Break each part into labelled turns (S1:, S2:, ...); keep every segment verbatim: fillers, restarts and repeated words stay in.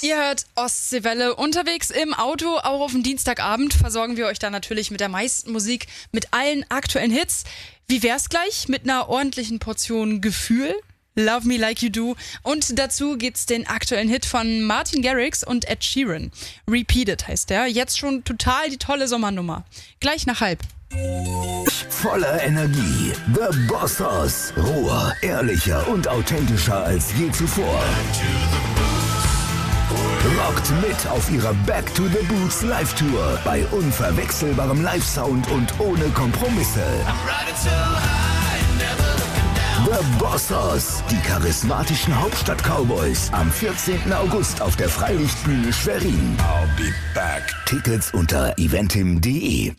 S1: Ihr hört Ostseewelle unterwegs im Auto, auch auf dem Dienstagabend versorgen wir euch dann natürlich mit der meisten Musik, mit allen aktuellen Hits. Wie wär's gleich mit einer ordentlichen Portion Gefühl? Love Me Like You Do. Und dazu gibt's den aktuellen Hit von Martin Garrix und Ed Sheeran. Repeated heißt der. Jetzt schon total die tolle Sommernummer. Gleich nach halb.
S2: Voller Energie. The Bossos. Roher, ehrlicher und authentischer als je zuvor. Rockt mit auf ihrer Back to the Boots Live-Tour bei unverwechselbarem Live-Sound und ohne Kompromisse. The Bossos, die charismatischen Hauptstadt-Cowboys, am vierzehnten August auf der Freilichtbühne Schwerin. I'll be back. Tickets unter eventim punkt de.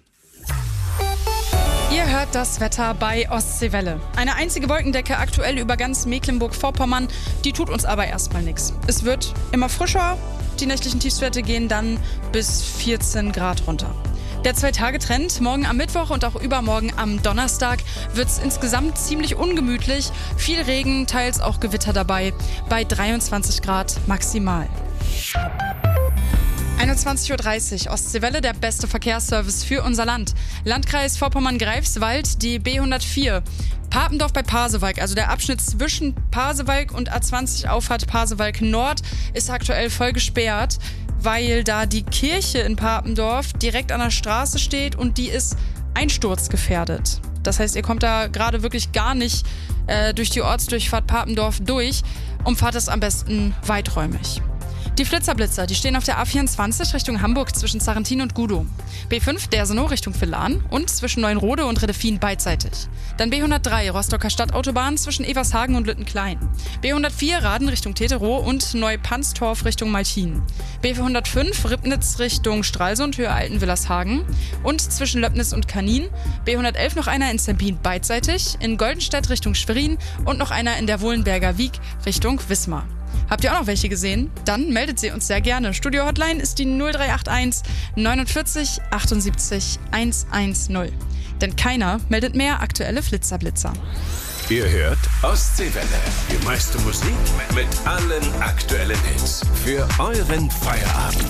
S1: Ihr hört das Wetter bei Ostseewelle. Eine einzige Wolkendecke aktuell über ganz Mecklenburg-Vorpommern, die tut uns aber erstmal nichts. Es wird immer frischer, die nächtlichen Tiefstwerte gehen dann bis vierzehn Grad runter. Der Zwei-Tage-Trend, morgen am Mittwoch und auch übermorgen am Donnerstag wird es insgesamt ziemlich ungemütlich. Viel Regen, teils auch Gewitter dabei, bei dreiundzwanzig Grad maximal. einundzwanzig Uhr dreißig, Ostseewelle, der beste Verkehrsservice für unser Land. Landkreis Vorpommern-Greifswald, die B hundertvier. Papendorf bei Pasewalk, also der Abschnitt zwischen Pasewalk und A zwanzig Auffahrt Pasewalk Nord, ist aktuell voll gesperrt, weil da die Kirche in Papendorf direkt an der Straße steht und die ist einsturzgefährdet. Das heißt, ihr kommt da gerade wirklich gar nicht äh, durch die Ortsdurchfahrt Papendorf durch. Umfahrt es am besten weiträumig. Die Flitzerblitzer, die stehen auf der A vierundzwanzig Richtung Hamburg zwischen Sarrentin und Gudow. B fünf Dersenow Richtung Villan und zwischen Neuenrode und Redefin beidseitig. Dann B hundertdrei Rostocker Stadtautobahn zwischen Evershagen und Lüttenklein. B hundertvier Raden Richtung Teterow und Neupandstorf Richtung Malchin. B hundertfünf Ribnitz Richtung Stralsund Höhe Altenwillershagen und zwischen Löbnis und Kanin. B hundertelf noch einer in Zempin beidseitig, in Goldenstedt Richtung Schwerin und noch einer in der Wohlenberger Wiek Richtung Wismar. Habt ihr auch noch welche gesehen? Dann meldet sie uns sehr gerne. Studio-Hotline ist die null drei acht eins neunundvierzig achtundsiebzig hundertzehn. Denn keiner meldet mehr aktuelle Flitzerblitzer.
S3: Ihr hört Ostseewelle. Die meiste Musik mit allen aktuellen Hits. Für euren Feierabend.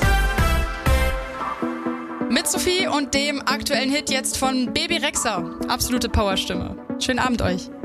S1: Mit Sophie und dem aktuellen Hit jetzt von Baby Rexha. Absolute Powerstimme. Schönen Abend euch.